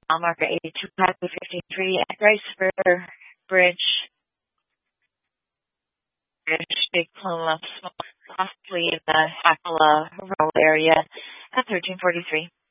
mile marker 82, Highway 53 at Rice River Bridge. Big plume of smoke, possibly in the Hackala Road area at 1343.